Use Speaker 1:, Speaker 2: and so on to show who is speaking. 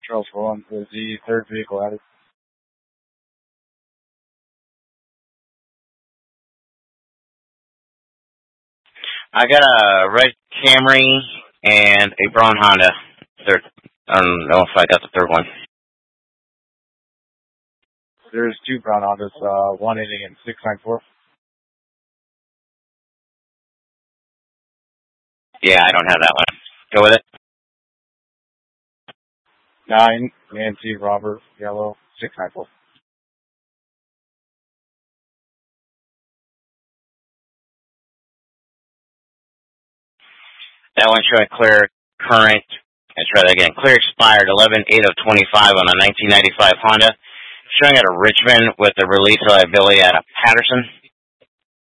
Speaker 1: Charles Rowan is the third vehicle added.
Speaker 2: I got a red Camry and a brown Honda. Third. I don't know if I got the third one.
Speaker 1: There's two brown Hondas, one ending in 694.
Speaker 2: Yeah, I don't have that one. Go with it.
Speaker 1: 9, Nancy, Robert, yellow, 694.
Speaker 2: That one showing clear current. Let's try that again. Clear expired 11/8/25 on a 1995 Honda. Showing at a Richmond with the release liability at a Patterson.